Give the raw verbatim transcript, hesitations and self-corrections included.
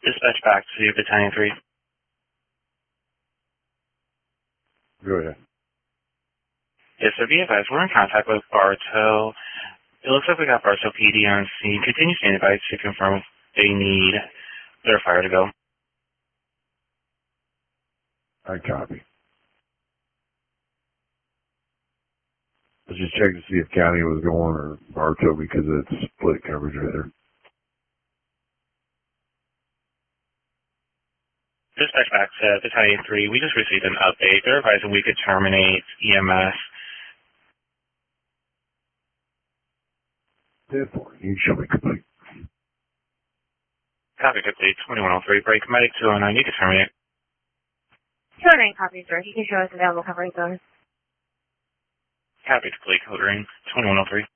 Dispatch back to Battalion three. Go ahead. Yes, sir. Be advised, we're in contact with Bartow. It looks like we got Bartow P D on scene. Continue standing by to confirm if they need their fire to go. I copy. Let's just check to see if county was going or Bartow because it's split coverage right there. Dispatch back to Battalion three. We just received an update. They're advising we could terminate E M S. Therefore, you shall be complete. Copy complete. twenty-one oh three. Break medic two oh nine. You can terminate. two oh nine copy, sir. You can show us available coverage zones. Copy complete. Code ring. twenty-one oh three.